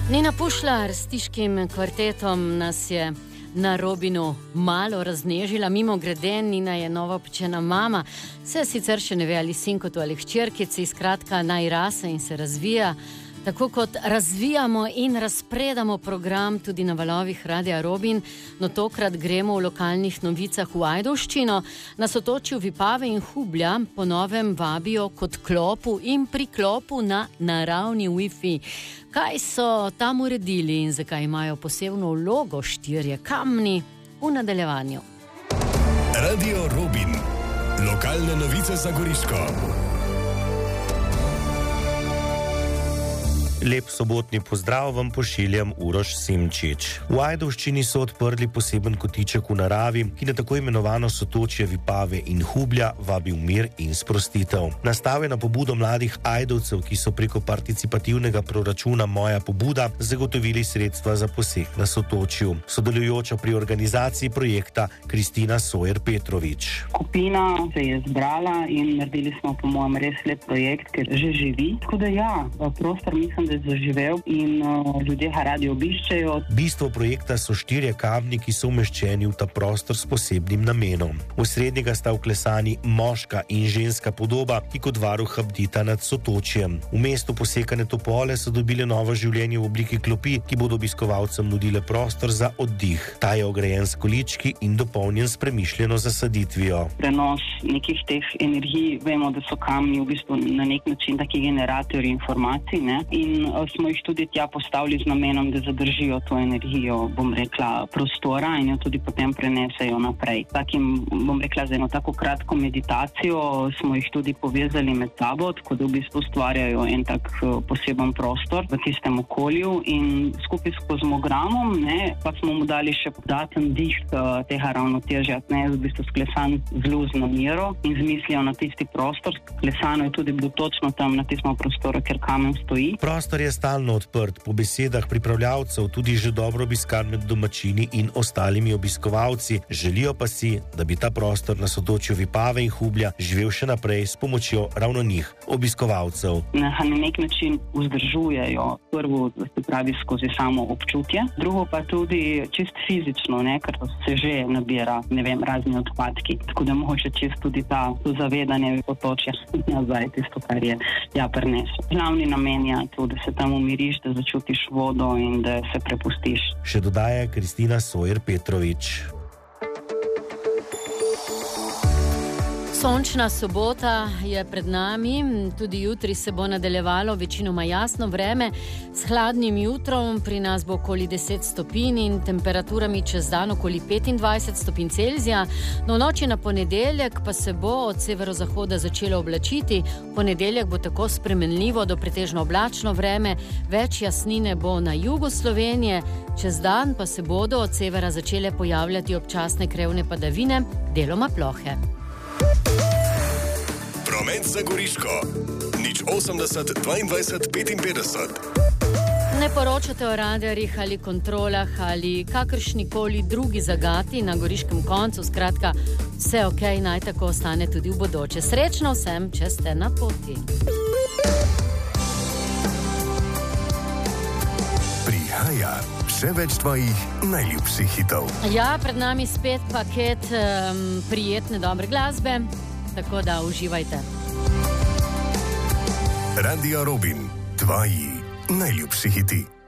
Nina Pušlar s Stiškim kvartetom nas je na Robinu malo raznežila. Mimo grede, Nina je novopečena mama. Se sicer še ne ve, ali sinkotu ali hčerkici, skratka naj rase in se razvija. Tako kot razvijamo in razpredamo program tudi na valovih Radia Robin, no tokrat gremo v lokalnih novicah v Ajdovščino. Na sotočju Vipave in Hublja po novem vabijo kot klopu in priklopu na naravni Wi-Fi. Kaj so tam uredili in zakaj imajo posebno vlogo štirje kamni, v nadaljevanju. Radio Robin. Lokalne novice za Goriško. Lep sobotni pozdrav vam pošiljam Uroš Simčič. V Ajdovščini so odprli poseben kotiček v naravi, ki na tako imenovano sotočje Vipave in Hublja vabi v mir in sprostitev. Nastal je na pobudo mladih Ajdovcev, ki so preko participativnega proračuna Moja pobuda zagotovili sredstva za poseg na sotočju. Sodelujoča pri organizaciji projekta Kristina Sojer Petrovič. Skupina se je zbrala in naredili smo po mojem res lep projekt, ker že živi. Tako da ja, prostor mislim, da je zaživel in ljudje ga radi obiščejo. Bistvo projekta so štirje kamni, ki so umeščeni v ta prostor s posebnim namenom. V srednjega sta vklesani moška in ženska podoba, ki kot varuha bdita nad sotočjem. V mestu posekane topole so dobile novo življenje v obliki klopi, ki bodo obiskovalcem nudile prostor za oddih. Ta je ograjen s količki in dopolnjen s premišljeno zasaditvijo. Prenos nekih teh energij, vemo, da so kamni v bistvu na nek način taki generatorji informacij, ne? In smo jih tudi tja postavili z namenom, da zadržijo to energijo, bom rekla, prostora in jo tudi potem prenesejo naprej. Takim, bom rekla, za eno tako kratko meditacijo smo jih tudi povezali med sabo, tako da v bistvu ustvarjajo en tak poseben prostor v tistem okolju in skupaj s kozmogramom, ne, pa smo mu dali še dodaten dih tega ravnotežja, ne, v bistvu sklesan zelo z namero in z mislijo na tisti prostor. Klesano je tudi bilo točno tam na tistem prostoru, ker kamen stoji. Prostor je stalno odprt, po besedah pripravljavcev tudi že dobro obiskan med domačini in ostalimi obiskovalci. Želijo pa si, da bi ta prostor na sotočju Vipave in Hublja živel še naprej s pomočjo ravno njih, obiskovalcev. Na nek način vzdržujejo, prvo, se pravi, skozi samo občutje, drugo pa tudi čist fizično, ne, ker se že nabira, ne vem, razni odpadki. Tako da mogoče čist tudi to zavedanje potočja nazaj, tisto, kar je prinesel. Glavni namen je to, da se tam umiriš, da začutiš vodo in da se prepustiš. Še dodaja Kristina Sojer Petrovič. Sončna sobota je pred nami, tudi jutri se bo nadaljevalo večinoma jasno vreme s hladnim jutrom, pri nas bo okoli 10 stopinj in temperaturami čez dan okoli 25 stopinj Celzija. No, v noči na ponedeljek pa se bo od severozahoda začelo oblačiti. Ponedeljek bo tako spremenljivo do pretežno oblačno vreme, več jasnine bo na jugu Slovenije, čez dan pa se bodo od severa začele pojavljati občasne krevne padavine, deloma plohe. Promet za Goriško. 080 22 55. Ne poročate o radarjih ali kontrolah ali kakršnikoli drugi zagati na goriškem koncu, skratka, vse okej, naj tako ostane tudi v bodoče. Srečno vsem, če ste na poti. Prihaja še več tvojih najljubših hitov. Ja, pred nami spet paket prijetne dobre glasbe, tako da uživajte. Radio Robin, tvoji najljubši hiti.